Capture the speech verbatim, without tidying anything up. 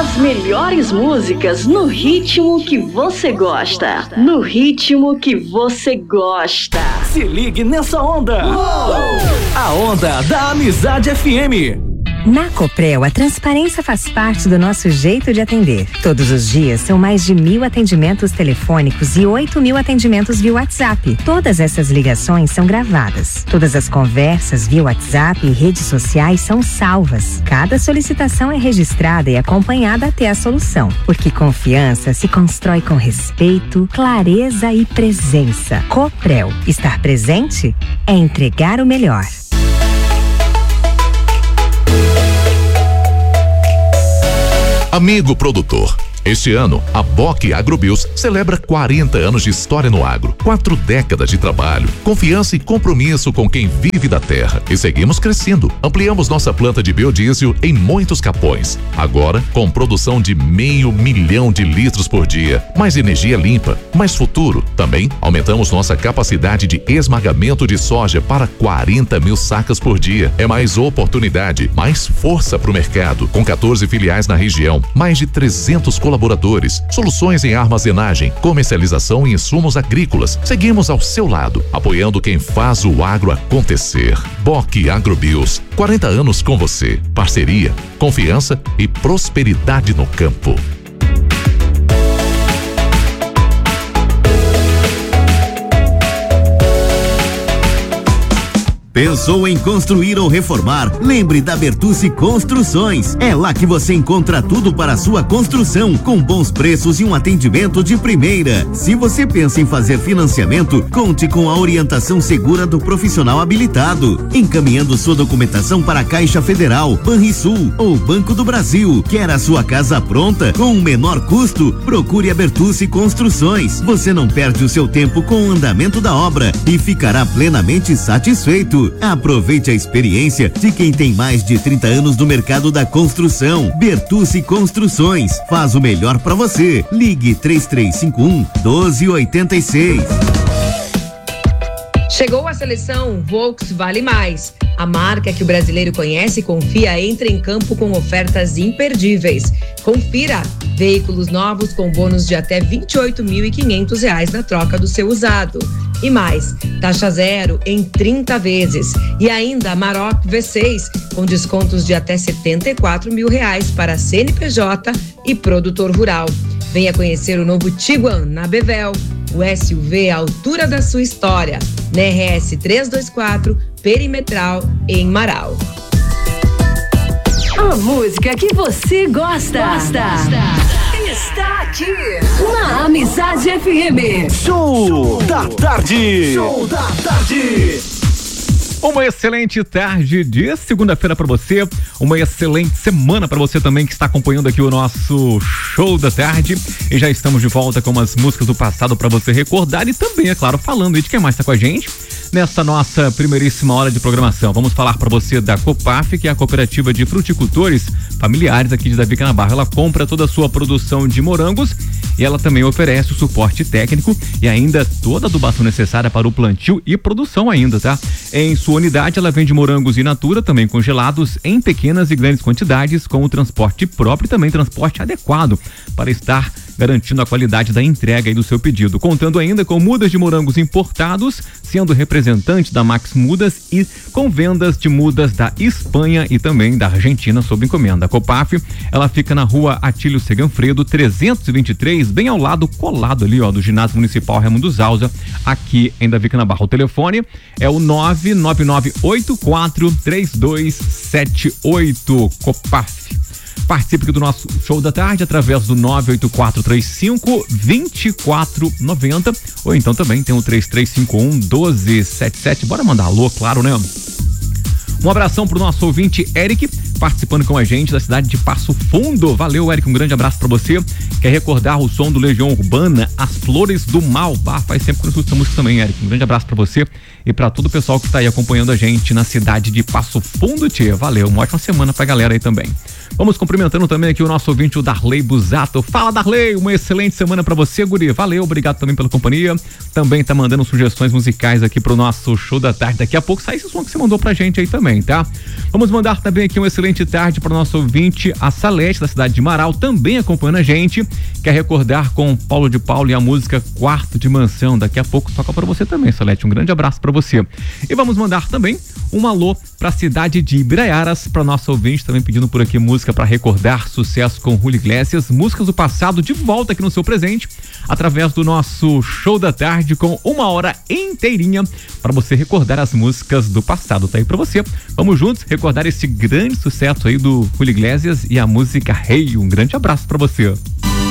As melhores músicas no ritmo que você gosta. No ritmo que você gosta. Se ligue nessa onda. Uou! A onda da Amizade F M. Na Coprel, a transparência faz parte do nosso jeito de atender. Todos os dias são mais de mil atendimentos telefônicos e oito mil atendimentos via WhatsApp. Todas essas ligações são gravadas. Todas as conversas via WhatsApp e redes sociais são salvas. Cada solicitação é registrada e acompanhada até a solução. Porque confiança se constrói com respeito, clareza e presença. Coprel, estar presente é entregar o melhor. Amigo produtor, este ano a Boque Agrobios celebra quarenta anos de história no agro, quatro décadas de trabalho, confiança e compromisso com quem vive da terra. E seguimos crescendo. Ampliamos nossa planta de biodiesel em muitos capões. Agora com produção de meio milhão de litros por dia, mais energia limpa, mais futuro. Também aumentamos nossa capacidade de esmagamento de soja para quarenta mil sacas por dia. É mais oportunidade, mais força para o mercado. Com quatorze filiais na região, mais de trezentos colaboradores, soluções em armazenagem, comercialização e insumos agrícolas. Seguimos ao seu lado, apoiando quem faz o agro acontecer. Boque Agrobios, quarenta anos com você. Parceria, confiança e prosperidade no campo. Pensou em construir ou reformar? Lembre da Bertucci Construções. É lá que você encontra tudo para a sua construção, com bons preços e um atendimento de primeira. Se você pensa em fazer financiamento, conte com a orientação segura do profissional habilitado, encaminhando sua documentação para a Caixa Federal, Banrisul ou Banco do Brasil. Quer a sua casa pronta com o menor custo? Procure a Bertucci Construções. Você não perde o seu tempo com o andamento da obra e ficará plenamente satisfeito. Aproveite a experiência de quem tem mais de trinta anos no mercado da construção. Bertucci Construções faz o melhor para você. Ligue três três cinco um, um dois oito seis. Chegou a seleção Volks Vale Mais. A marca que o brasileiro conhece e confia entra em campo com ofertas imperdíveis. Confira veículos novos com bônus de até vinte e oito mil e quinhentos reais na troca do seu usado. E mais, taxa zero em trinta vezes. E ainda Amarok V seis, com descontos de até setenta e quatro mil reais para C N P J e produtor rural. Venha conhecer o novo Tiguan na Bevel, o S U V à altura da sua história, na R S trezentos e vinte e quatro, Perimetral, em Marau. A música que você gosta, gosta. Está aqui na Amizade F M. Show da tarde. Show da tarde. Uma excelente tarde de segunda-feira para você, uma excelente semana para você também que está acompanhando aqui o nosso Show da Tarde, e já estamos de volta com umas músicas do passado para você recordar e também, é claro, falando aí de quem mais está com a gente nessa nossa primeiríssima hora de programação. Vamos falar para você da Copaf, que é a cooperativa de fruticultores familiares aqui de Davi Canabarro. Ela compra toda a sua produção de morangos e ela também oferece o suporte técnico e ainda toda a adubação necessária para o plantio e produção ainda, tá? Em sua unidade, ela vende morangos in natura, também congelados, em pequenas e grandes quantidades, com o transporte próprio e também transporte adequado para estar garantindo a qualidade da entrega e do seu pedido. Contando ainda com mudas de morangos importados, sendo representante da Max Mudas e com vendas de mudas da Espanha e também da Argentina sob encomenda. A Copaf, ela fica na rua Atílio Seganfredo, trezentos e vinte e três, bem ao lado, colado ali, ó, do Ginásio Municipal Raimundo Zausa, aqui em Davi Canabarro. O telefone é o nove nove nove oito quatro três dois sete oito. Copaf. Participe aqui do nosso Show da Tarde através do nove oito quatro três cinco dois quatro nove zero ou então também tem o três três cinco um um dois sete sete. Bora mandar alô, claro, né? Um abração pro nosso ouvinte Eric, participando com a gente da cidade de Passo Fundo. Valeu, Eric, um grande abraço pra você. Quer recordar o som do Legião Urbana, As Flores do Mal? Bah, faz tempo que eu escuto essa música também, Eric. Um grande abraço pra você e pra todo o pessoal que tá aí acompanhando a gente na cidade de Passo Fundo, tia. Valeu, uma ótima semana pra galera aí também. Vamos cumprimentando também aqui o nosso ouvinte, o Darley Busato. Fala, Darley, uma excelente semana pra você, guri. Valeu, obrigado também pela companhia. Também tá mandando sugestões musicais aqui pro nosso show da tarde. Daqui a pouco sai esse som que você mandou pra gente aí também, tá? Vamos mandar também aqui uma excelente tarde para o nosso ouvinte, a Salete, da cidade de Marau, também acompanhando a gente. Quer recordar com Paulo de Paulo e a música Quarto de Mansão. Daqui a pouco toca para você também, Salete. Um grande abraço para você. E vamos mandar também um alô para a cidade de Ibiraiaras, para nosso ouvinte também pedindo por aqui música para recordar sucesso com Julio Iglesias, músicas do passado de volta aqui no seu presente, através do nosso show da tarde com uma hora inteirinha para você recordar as músicas do passado. Tá aí para você. Vamos juntos recordar esse grande sucesso aí do Julio Iglesias e a música Hey. Um grande abraço para você.